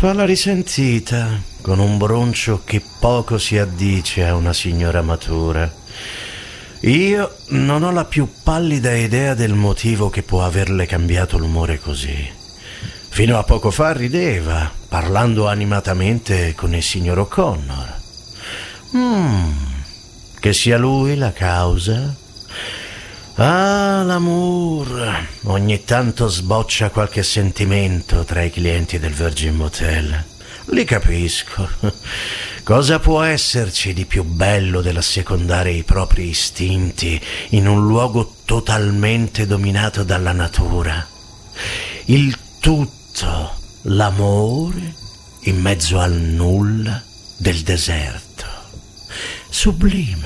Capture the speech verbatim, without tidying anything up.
Fa la risentita, con un broncio che poco si addice a una signora matura. Io non ho la più pallida idea del motivo che può averle cambiato l'umore così. Fino a poco fa rideva, parlando animatamente con il signor O'Connor. Mm, che sia lui la causa? Ah, l'amour. Ogni tanto sboccia qualche sentimento tra i clienti del Virgin Motel. Li capisco. Cosa può esserci di più bello dell'assecondare i propri istinti in un luogo totalmente dominato dalla natura? Il tutto, l'amore, in mezzo al nulla del deserto. Sublime.